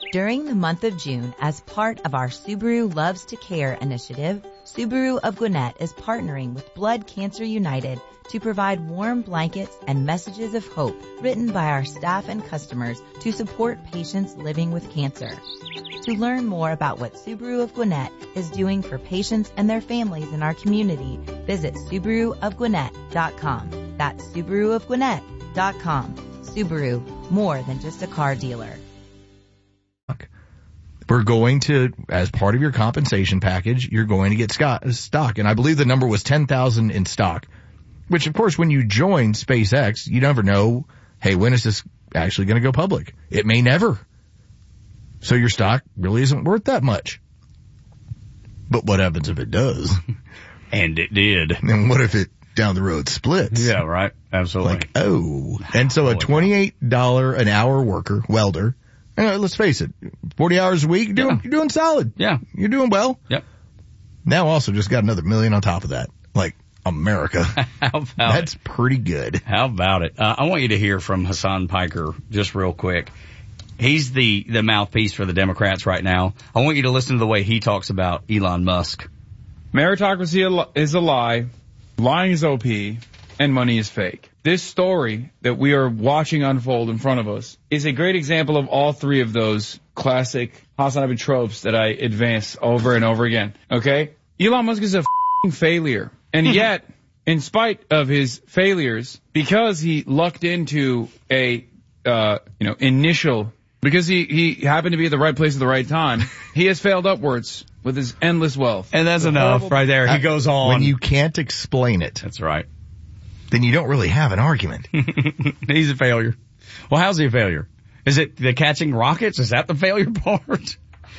During the month of June, as part of our Subaru Loves to Care initiative, Subaru of Gwinnett is partnering with Blood Cancer United to provide warm blankets and messages of hope written by our staff and customers to support patients living with cancer. To learn more about what Subaru of Gwinnett is doing for patients and their families in our community, visit SubaruofGwinnett.com. That's SubaruofGwinnett.com. Subaru, more than just a car dealer. We're going to, as part of your compensation package, you're going to get stock. And I believe the number was 10,000 in stock, which, of course, when you join SpaceX, you never know, hey, when is this actually going to go public? It may never. So your stock really isn't worth that much. But what happens if it does? And it did. And what if it down the road splits? Yeah, right. Absolutely. Like, oh. And so a $28 an hour worker, welder, let's face it, 40 hours a week, you're doing solid. Yeah. You're doing well. Yep. Now also just got another $1 million on top of that. Like, America. How about That's pretty good. How about it? I want you to hear from Hassan Piker just real quick. He's the mouthpiece for the Democrats right now. I want you to listen to the way he talks about Elon Musk. Meritocracy is a lie, lying is OP, and money is fake. This story that we are watching unfold in front of us is a great example of all three of those classic Hassan tropes that I advance over and over again. Okay? Elon Musk is a failure. And yet, in spite of his failures, because he lucked into because he happened to be at the right place at the right time, he has failed upwards with his endless wealth. And that's enough right there. He goes on. When you can't explain it. That's right. Then you don't really have an argument. He's a failure. Well, how's he a failure? Is it the catching rockets? Is that the failure part?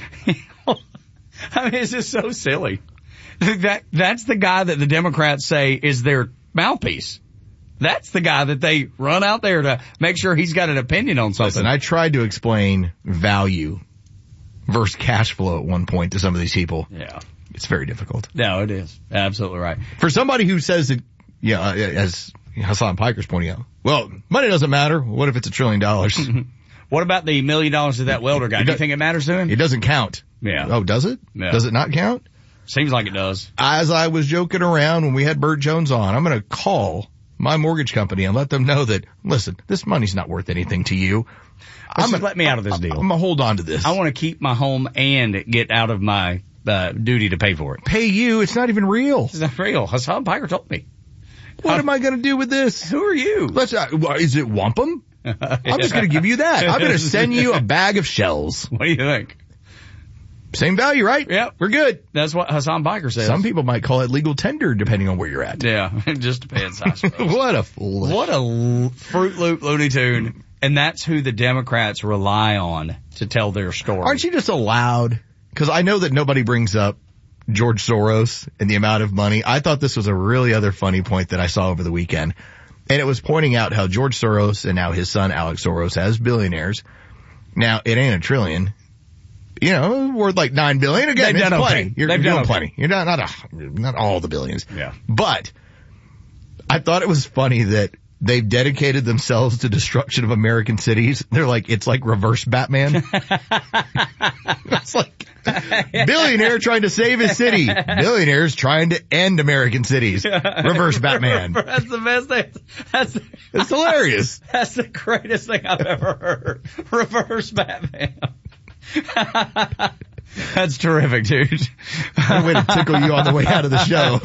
I mean, it's just so silly. That's the guy that the Democrats say is their mouthpiece. That's the guy that they run out there to make sure he's got an opinion on something. Listen, I tried to explain value versus cash flow at one point to some of these people. Yeah. It's very difficult. No, it is. Absolutely right. For somebody who says that, as Hassan Piker's pointing out, well, money doesn't matter. What if it's $1 trillion? What about the $1 million to that welder guy? Do you think it matters to him? It doesn't count. Yeah. Oh, does it? Yeah. Does it not count? Seems like it does. As I was joking around when we had Burt Jones on, I'm going to call my mortgage company and let them know that, listen, this money's not worth anything to you. Let me out of this deal. I'm going to hold on to this. I want to keep my home and get out of my duty to pay for it. Pay you? It's not even real. It's not real. Hassan Piker told me. What am I going to do with this? Who are you? Is it wampum? I'm just going to give you that. I'm going to send you a bag of shells. What do you think? Same value, right? Yeah. We're good. That's what Hassan Piker says. Some people might call it legal tender depending on where you're at. Yeah, it just depends, I suppose. What a fool. What a Fruit Loop Looney Tune. And that's who the Democrats rely on to tell their story. Aren't you just allowed? Because I know that nobody brings up George Soros and the amount of money. I thought this was a really other funny point that I saw over the weekend. And it was pointing out how George Soros and now his son Alex Soros as billionaires. Now, it ain't $1 trillion. Worth like $9 billion. Again, it's plenty. Okay. You're doing plenty. You're not all the billions. Yeah. But I thought it was funny that they've dedicated themselves to destruction of American cities. They're like, it's like reverse Batman. It's like billionaire trying to save his city. Billionaires trying to end American cities. Reverse Batman. That's the best thing. It's hilarious. That's the greatest thing I've ever heard. Reverse Batman. That's terrific, dude. A way to tickle you on the way out of the show.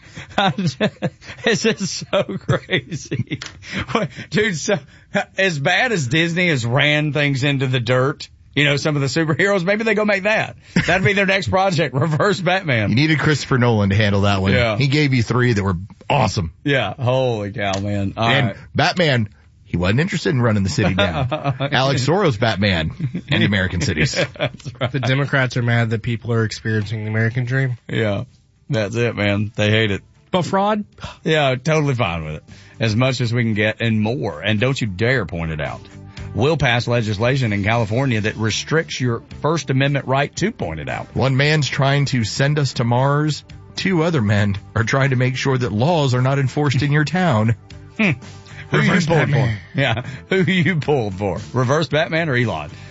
It's just so crazy. Dude, so as bad as Disney has ran things into the dirt, some of the superheroes, maybe they go make that. That'd be their next project, Reverse Batman. You needed Christopher Nolan to handle that one. Yeah. He gave you 3 that were awesome. Yeah. Holy cow, man. All right. Batman, he wasn't interested in running the city down. Alex Soros, Batman, and American cities. That's right. The Democrats are mad that people are experiencing the American dream. Yeah. That's it, man. They hate it. But fraud? Yeah, totally fine with it. As much as we can get and more. And don't you dare point it out. We'll pass legislation in California that restricts your First Amendment right to point it out. One man's trying to send us to Mars. 2 other men are trying to make sure that laws are not enforced in your town. Who you pulled for? Yeah. Who you pulled for? Reverse Batman or Elon?